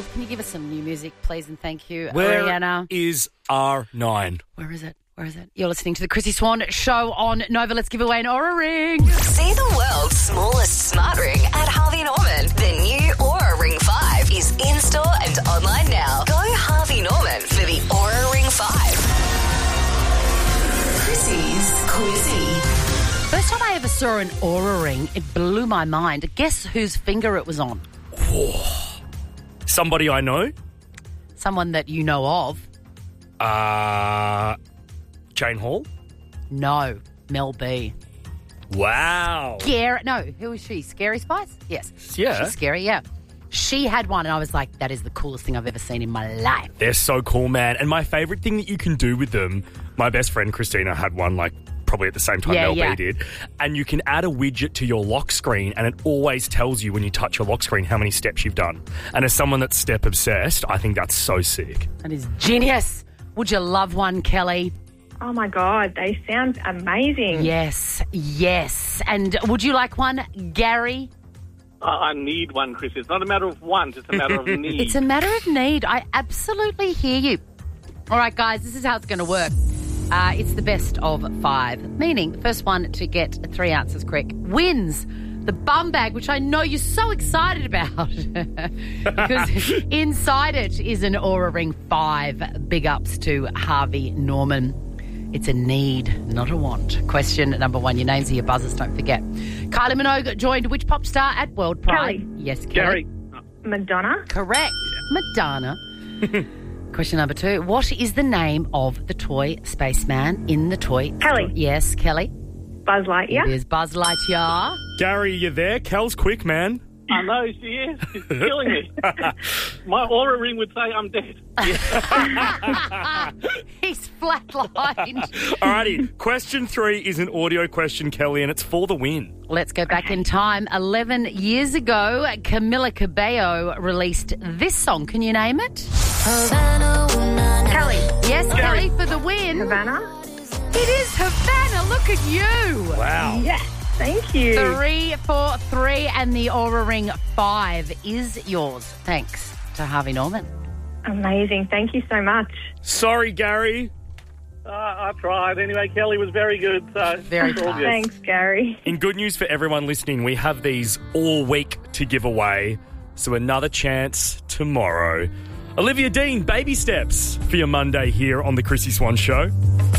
Can you give us some new music, please, and thank you, Where Rihanna? is R9? Where is it? Where is it? You're listening to the Chrissy Swan Show on Nova. Let's give away an Aura Ring. See the world's smallest smart ring at Harvey Norman. The new Aura Ring 5 is in-store and online now. Go Harvey Norman for the Aura Ring 5. Chrissy's Quizzy. First time I ever saw an Aura Ring, it blew my mind. Guess whose finger it was on? Somebody I know? Someone that you know of. Jane Hall? No, Mel B. Wow. Who is she? Scary Spice? Yes. Yeah. She's scary, yeah. She had one, and I was like, that is the coolest thing I've ever seen in my life. They're so cool, man. And my favourite thing that you can do with them, my best friend Christina had one probably at the same time Mel B did. And you can add a widget to your lock screen and it always tells you when you touch your lock screen how many steps you've done. And as someone that's step obsessed, I think that's so sick. That is genius. Would you love one, Kelly? Oh, my God. They sound amazing. Yes. And would you like one, Gary? I need one, Chris. It's not a matter of want, it's a matter of need. It's a matter of need. I absolutely hear you. All right, guys, this is how it's going to work. It's the best of 5, meaning the first one to get 3 answers correct wins the bum bag, which I know you're so excited about because inside it is an Aura Ring 5. Big ups to Harvey Norman. It's a need, not a want. Question number 1. Your names are your buzzers, don't forget. Kylie Minogue joined which pop star at World Pride? Kelly. Yes, Kelly. Gary. Madonna. Correct. Madonna. Question number 2. What is the name of the toy spaceman in the toy? Kelly. Yes, Kelly. Buzz Lightyear. It is Buzz Lightyear. Gary, you there? Kel's quick, man. I know, she is. She's killing me. My Aura Ring would say I'm dead. He's flatlined. Alrighty, question 3 is an audio question, Kelly, and it's for the win. Let's go back in time. 11 years ago, Camila Cabello released this song. Can you name it? Kelly. Yes, Kelly, for the win. Havana. It is Havana. Look at you. Wow. Yes. Thank you. 3 for 3, and the Aura Ring 5 is yours. Thanks to Harvey Norman. Amazing. Thank you so much. Sorry, Gary. I tried. Anyway, Kelly was very good. So Very it's all fun. good. Thanks, Gary. In good news for everyone listening, we have these all week to give away. So another chance tomorrow. Olivia Dean, Baby Steps for your Monday here on the Chrissy Swan Show.